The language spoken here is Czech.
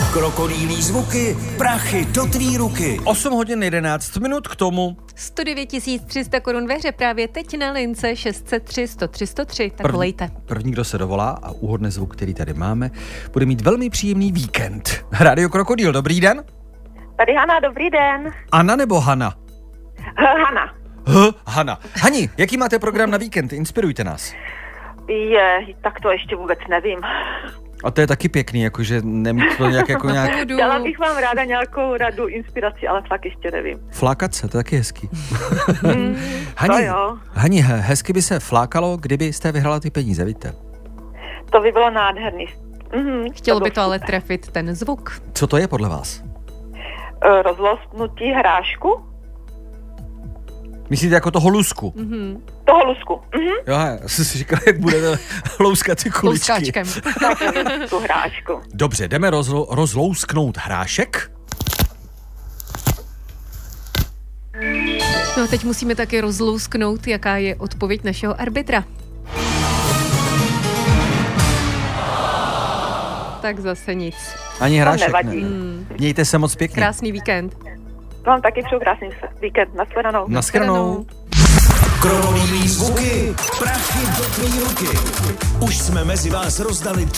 Krokodýlí zvuky, prachy do tvý ruky. 8 hodin 11 minut k tomu. 109 300 korun ve hře právě teď na lince 603 103 103, tak volejte. První, kdo se dovolá a uhodne zvuk, který tady máme, bude mít velmi příjemný víkend. Radio Krokodýl, dobrý den. Tady Hana, dobrý den. Anna nebo Hana? Hana. Hana. Hani, jaký máte program na víkend? Inspirujte nás. Tak to ještě vůbec nevím. A to je taky pěkný, jakože nemít to nějak jako nějak... Dala bych vám ráda nějakou radu, inspiraci, ale fakt ještě nevím. Flákat se, to je taky hezký. Hani, hezky by se flákalo, kdybyste vyhrala ty peníze, víte? To by bylo nádherný. Chtělo by to ale trefit ten zvuk. Co to je podle vás? Rozlosknutí hrášku. Myslíte jako toho lusku? Toho lusku. Jo, já jsem si říkal, jak budete louskat ty kuličky. Louskáčkem. Tu hrášku. Dobře, jdeme rozlousknout hrášek. No teď musíme taky rozlousknout, jaká je odpověď našeho arbitra. Tak zase nic. Ani hrášek ne. Mějte se moc pěkně. Krásný víkend. Vám taky přeju krásný víkend. Nashledanou. Nashledanou. Krokodýlí zvuky, prachy do tvý ruky. Už jsme mezi vás rozdali